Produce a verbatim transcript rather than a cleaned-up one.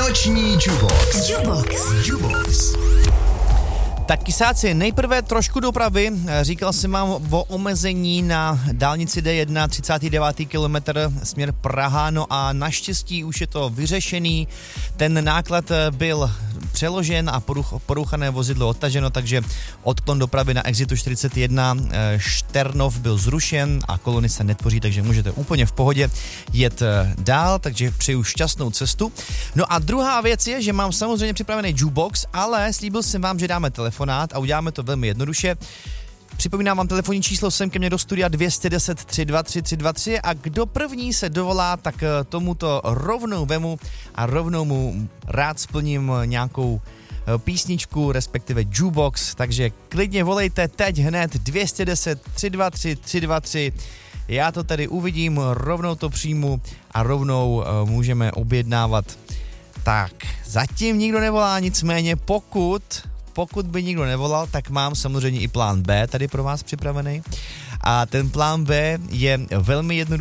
Noční Jubox. Jubox. Jubox. Tak kysáci, nejprve trošku dopravy. Říkal jsem vám o omezení na dálnici D jedna, třicátý devátý kilometr směr Praha, no a naštěstí už je to vyřešený. Ten náklad byl přeložen a poruch, poruchané vozidlo odtaženo, takže odklon dopravy na exitu čtyřicet jedna Šternov byl zrušen a kolony se netvoří, takže můžete úplně v pohodě jet dál, takže přeju šťastnou cestu. No a druhá věc je, že mám samozřejmě připravený jukebox, ale slíbil jsem vám, že dáme telefonát a uděláme to velmi jednoduše. Připomínám vám telefonní číslo sem ke mně do studia dvě set deset tři dva tři tři dva tři a kdo první se dovolá, tak tomuto rovnou vemu a rovnou mu rád splním nějakou písničku, respektive jukebox, takže klidně volejte teď hned dvě set deset tři dva tři tři dva tři. Já to tady uvidím, rovnou to přijmu a rovnou můžeme objednávat. Tak, zatím nikdo nevolá, nicméně pokud... Pokud by nikdo nevolal, tak mám samozřejmě i plán B tady pro vás připravený. A ten plán B je velmi jednoduchý.